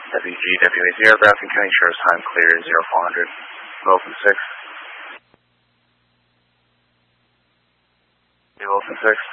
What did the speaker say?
WGWA0, Grafton County Sheriff's time clear 0400. Wilson 6. Wilson 6.